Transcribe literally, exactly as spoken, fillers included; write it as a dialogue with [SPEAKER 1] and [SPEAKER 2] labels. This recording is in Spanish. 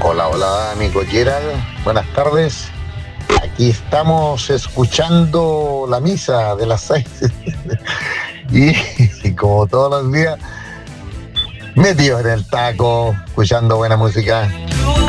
[SPEAKER 1] Hola, hola, amigo Gerald. Buenas tardes. Aquí estamos escuchando la misa de las seis. y, y como todos los días, metidos en el taco, escuchando buena música.